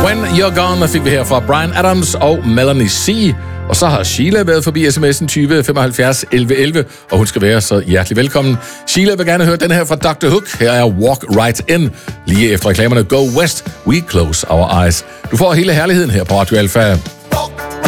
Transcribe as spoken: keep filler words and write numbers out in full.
When You're Gone fik vi her fra Bryan Adams og Melanie C. Og så har Sheila været forbi sms'en tyve femoghalvfjerds elleve elleve, og hun skal være så hjertelig velkommen. Sheila vil gerne høre den her fra doktor Hook. Her er Walk Right In. Lige efter reklamerne Go West, We Close Our Eyes. Du får hele herligheden her på Radio Alpha.